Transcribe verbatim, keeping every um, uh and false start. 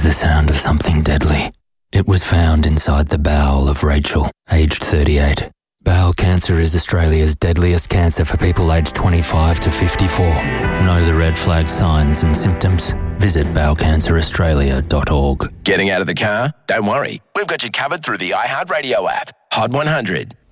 the sound of something deadly. It was found inside the bowel of Rachel, aged thirty-eight. Bowel cancer is Australia's deadliest cancer for people aged twenty-five to fifty-four. Know the red flag signs and symptoms? Visit bowel cancer australia dot org. Getting out of the car? Don't worry. We've got you covered through the iHeartRadio app. Hot one hundred.